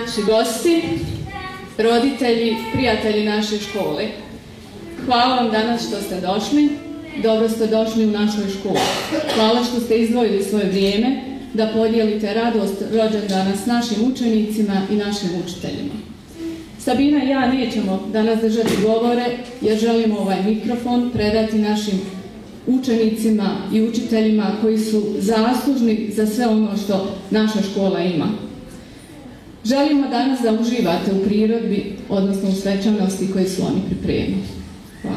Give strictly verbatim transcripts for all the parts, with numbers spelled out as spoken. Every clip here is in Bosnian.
naši gosti, roditelji, prijatelji naše škole. Hvala vam danas što ste došli, dobro ste došli u našoj školi. Hvala što ste izdvojili svoje vrijeme da podijelite radost rođendana s našim učenicima i našim učiteljima. Sabina i ja nećemo danas držati govore jer želimo ovaj mikrofon predati našim učenicima i učiteljima koji su zaslužni za sve ono što naša škola ima. Želimo danas da uživate u prirodbi, odnosno u svečanosti koje su oni pripremili. Hvala.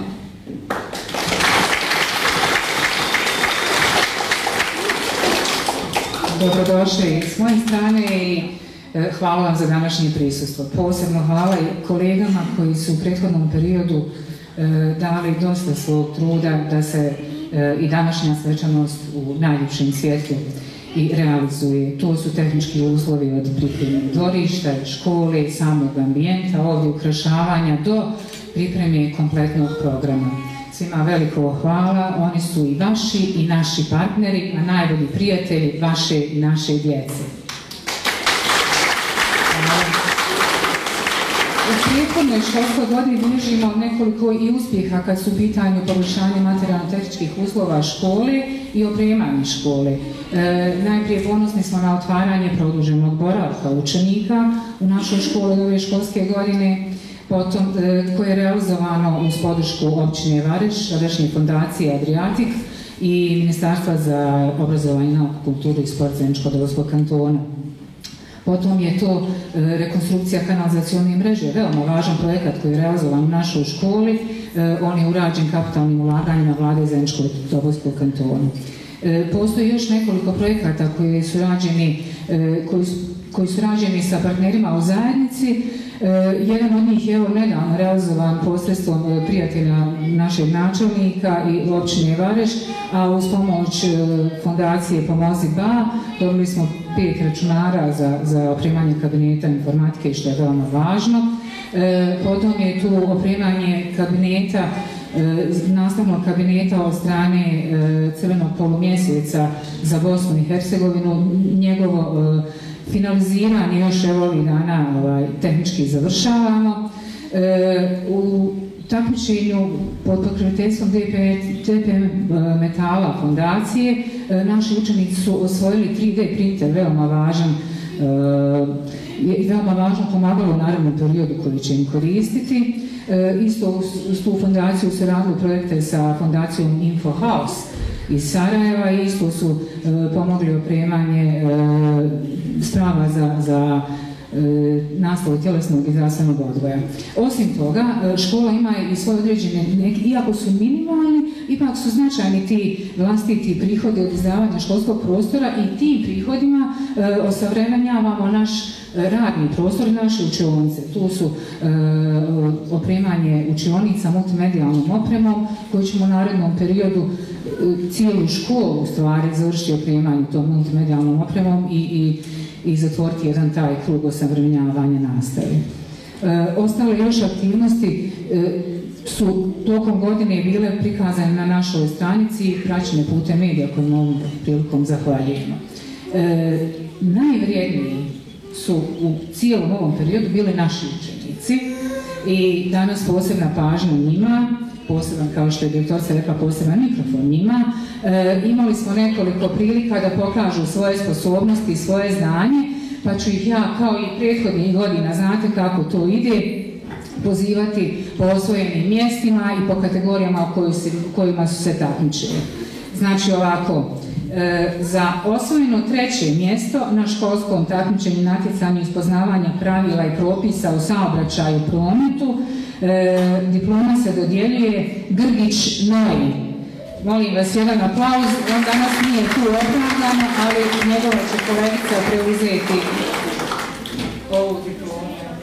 Dobrodošli s moje strane i hvala vam za današnje prisustvo. Posebno hvala i kolegama koji su u prethodnom periodu dali dosta svog truda da se i današnja svečanost u najljepšem svjetlu i realizuje. To su tehnički uslovi od pripreme dvorišta, škole, samog ambijenta, ovdje ukrašavanja do pripreme kompletnog programa. Svima veliko hvala, oni su i vaši i naši partneri, a najbolji prijatelji vaše i naše djece. U prethodnoj školskoj godini bilježimo nekoliko i uspjeha kad su u pitanju poboljšanja materijalno-tehničkih uslova škole i opremanje škole. E, najprije ponosni smo na otvaranje produženog boravka učenika u našoj školi ove školske godine, potom e, koje je realizovano uz podršku općine Vareš, sadašnje fondacije Adriatik i Ministarstva za obrazovanje, nauku, kulturu i sport Zeničko-Dobojskog kantona. Potom je to e, rekonstrukcija kanalizacione mreže, veoma važan projekat koji je realizovan u našoj školi. E, on je urađen kapitalnim ulaganjima Vlade Zeničko-Dobojskog kantona. E, postoji još nekoliko projekata koji su rađeni, e, koji, koji su rađeni sa partnerima u zajednici. E, jedan od njih je evo nedavno realizovan posredstvom e, prijatelja našeg načelnika i općine Vareš, a uz pomoć e, fondacije Pomozi Ba dobili smo pet računara za, za opremanje kabineta informatike, što je veoma važno. E, potom je tu opremanje kabineta, e, nastavnog kabineta od strane e, Crvenog polumjeseca za Bosnu i Hercegovinu. Njegovo e, finaliziranje još evo ovih dana ovaj, tehnički završavamo. E, u takmičenju pod pokroviteljstvom D P M Metala fondacije e, naši učenici su osvojili tri D printer, veoma važan i e, veoma važno pomagalo u narednom periodu koji će im koristiti. E, isto uz tu fondaciju se radili projekte sa fondacijom Info House iz Sarajeva i isto su e, pomogli opremanje e, sprava za, za e, nastavu tjelesnog i zdravstvenog odgoja. Osim toga, e, škola ima i svoje određene, neki, iako su minimalni, ipak su značajni ti vlastiti prihodi od izdavanja školskog prostora i tim prihodima e, osavremenjavamo naš radni prostor i naše učionice. Tu su e, opremanje učionica multimedijalnom opremom koju ćemo u narednom periodu e, cijelu školu u stvari završiti opremanje tom multimedijalnom opremom i, i, i zatvoriti jedan taj krug osavremenjavanja nastave. E, ostale još aktivnosti e, su tokom godine bile prikazane na našoj stranici i praćene putem medija kojim ovom prilikom zahvaljujemo. E, najvrijedniji su u cijelom ovom periodu bili naši učenici i danas posebna pažnja njima, poseban, kao što je direktorica rekla, poseban mikrofon njima. E, imali smo nekoliko prilika da pokažu svoje sposobnosti i svoje znanje, pa ću ih ja, kao i prethodnih godina, znate kako to ide, pozivati po osvojenim mjestima i po kategorijama u kojima su se takmičili. Znači ovako, e, za osvojeno treće mjesto na školskom takmičenju natjecanju iz poznavanja pravila i propisa u saobraćaju i prometu, e, diploma se dodjeljuje Grgić Noji. Molim vas jedan aplauz, on danas nije tu opravdano, ali njegova će kolegica preuzeti ovu diplomu.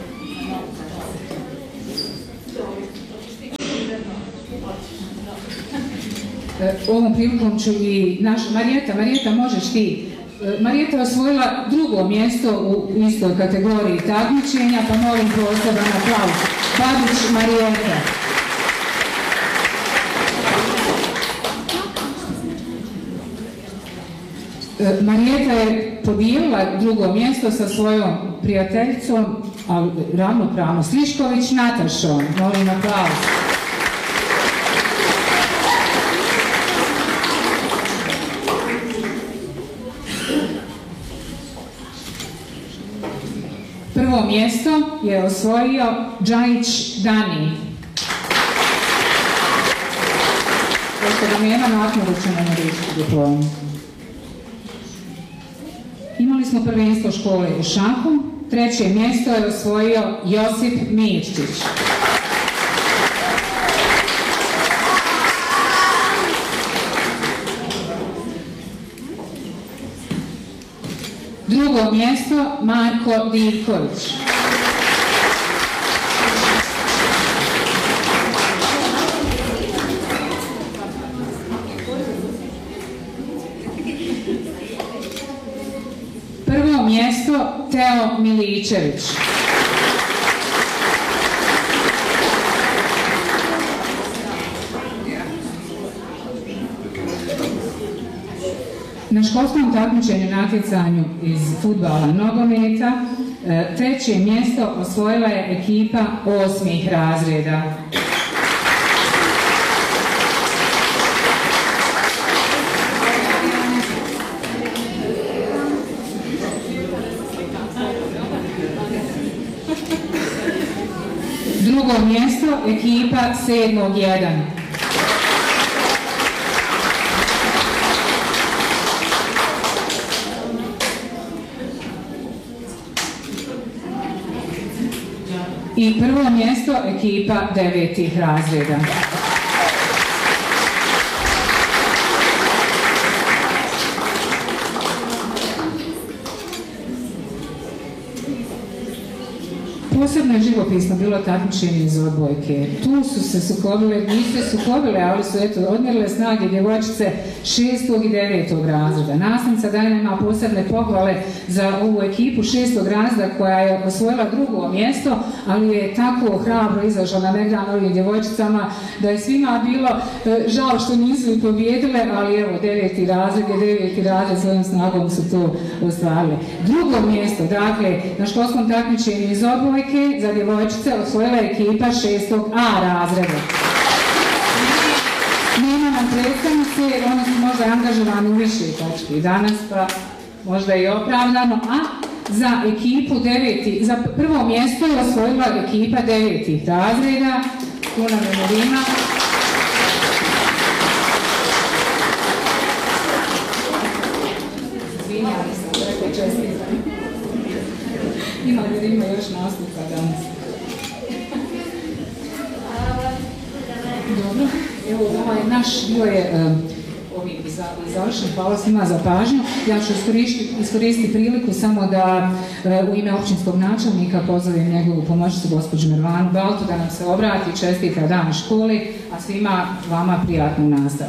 Ovom prilikom ću i naša Marijeta, Marijeta možeš ti. Marijeta je osvojila drugo mjesto u istoj kategoriji takmičenja, pa molim poseban aplauz. Babić Marijeta. Marijeta je podijelila drugo mjesto sa svojom prijateljicom, ali ravnopravno, Slišković Natašom. Molim aplauz. Prvo mjesto je osvojio Džajić Dani. Pošto ga nema, naknadno ćemo naručiti diplomu. Imali smo prvenstvo škole u šahu. Treće mjesto je osvojio Josip Mirčić. Drugo mjesto Marko Divković. Prvo mjesto Teo Miličević. Na školskom takmičenju natjecanju iz fudbala nogometa treće mjesto osvojila je ekipa osmih razreda. Drugo mjesto ekipa sedmog jedan. I prvo mjesto ekipa devetih razreda. Posebno je živopisno bilo takmičenje iz odbojke. Tu su se sukobile, nisu se sukobile, ali su eto odmjerile snage djevojčice šestog i devetog razreda. Nastavnica Dajna ima posebne pohvale za ovu ekipu šestog razreda koja je osvojila drugo mjesto, ali je tako hrabro izašla na megdan ovim djevojčicama da je svima bilo e, žao što nisu i pobjedile, ali evo deveti razred je deveti razred, svojom snagom su to ostvarili. Drugo mjesto, dakle, na školskom takmičenju iz odbojke za djevojčice osvojila je ekipa šestog A razreda. Nema nam predstavnice, one su možda angažovane u više točki danas, pa možda i opravdano, a za ekipu deveti, za prvo mjesto je osvojila ekipa devetih razreda, tu nam je Marina. Zvinjali sam, rekao čestitam. Ima li ima još nastupa danas? Dobro, evo ovaj naš dio je um, ovim završen. Hvala svima za pažnju. Ja ću iskoristiti, iskoristiti priliku samo da uh, u ime općinskog načelnika pozovem njegovu pomoćnicu gospođu Mirvanu Baltu da nam se obrati i čestita dan školi, a svima vama prijatnu nastavu.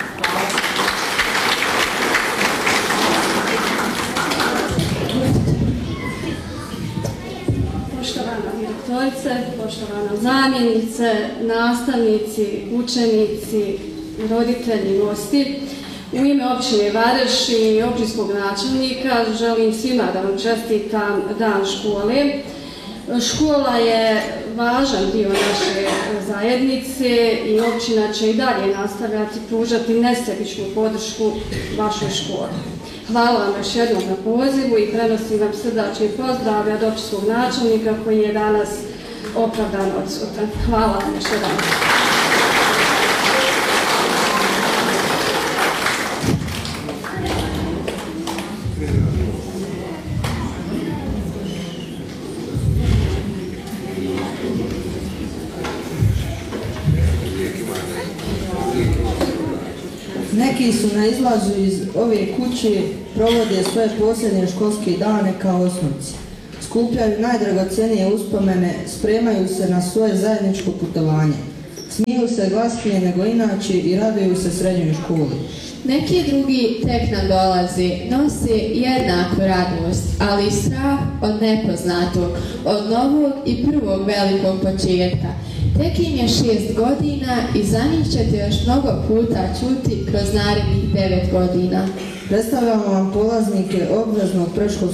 Poštovana zamjenice, nastavnici, učenici, roditelji, gosti. U ime općine Vareš i općinskog načelnika želim svima da vam čestitam dan škole. Škola je važan dio naše zajednice i općina će i dalje nastavljati pružati nesebičnu podršku vašoj školi. Hvala vam još jednom na pozivu i prenosim vam srdačni pozdrav od općinskog načelnika koji je danas opravdan odsutan. Hvala vam još jednom. Neki su na izlazu iz ove kuće, provode svoje posljednje školske dane kao osnovci. Skupljaju najdragocenije uspomene, spremaju se na svoje zajedničko putovanje. Smiju se glasnije nego inače i raduju se srednjoj školi. Neki drugi tek nam dolazi, nosi jednaku radost, ali i strah od nepoznatog, od novog i prvog velikog početka. Tek im je šest godina i za njih ćete još mnogo puta čuti kroz narednih devet godina. Predstavljamo vam polaznike obveznog predškolskog